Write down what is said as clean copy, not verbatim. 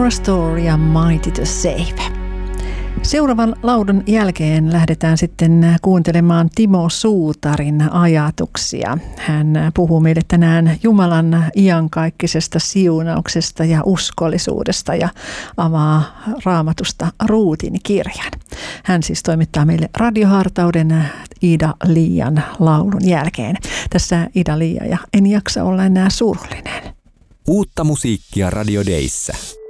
for a Story ja Mighty to Save. Seuraavan laulun jälkeen lähdetään sitten kuuntelemaan Timo Suutarin ajatuksia. Hän puhuu meille tänään Jumalan iankaikkisesta siunauksesta ja uskollisuudesta ja avaa Raamatusta Ruutin kirjan. Hän siis toimittaa meille radiohartauden Ida-Liian laulun jälkeen. Tässä Ida-Liia ja en jaksa olla enää surullinen. Uutta musiikkia Radio Dayssä.